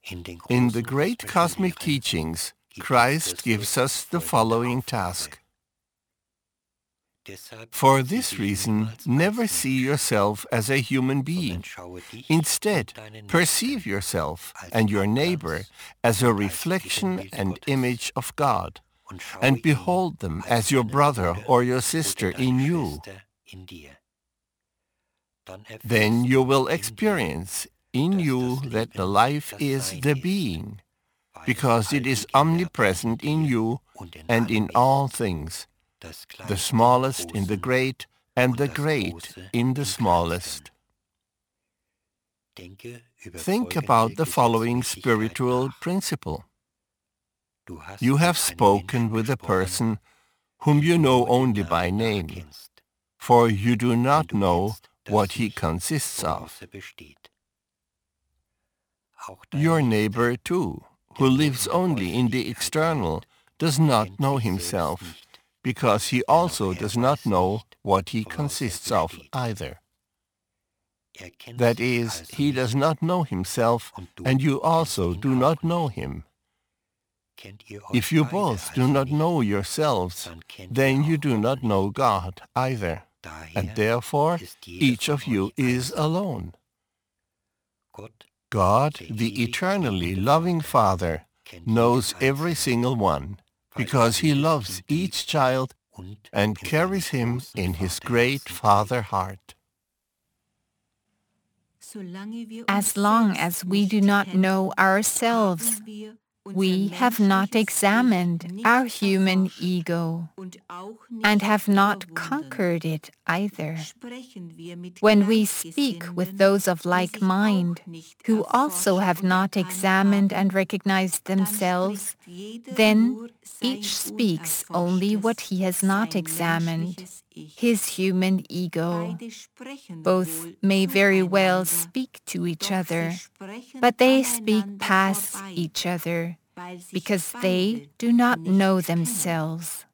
In the great cosmic teachings, Christ gives us the following task. For this reason, never see yourself as a human being. Instead, perceive yourself and your neighbor as a reflection and image of God, and behold them as your brother or your sister in you. Then you will experience in you that the life is the being, because it is omnipresent in you and in all things, the smallest in the great and the great in the smallest. Think about the following spiritual principle. You have spoken with a person whom you know only by name, for you do not know what he consists of. Your neighbor, too, who lives only in the external, does not know himself, because he also does not know what he consists of either. That is, he does not know himself, and you also do not know him. If you both do not know yourselves, then you do not know God either, and therefore each of you is alone. God, the eternally loving Father, knows every single one, because he loves each child and carries him in his great Father heart. As long as we do not know ourselves, we have not examined our human ego and have not conquered it either. When we speak with those of like mind, who also have not examined and recognized themselves, then each speaks only what he has not examined, his human ego. Both may very well speak to each other, but they speak past each other, because they do not know themselves.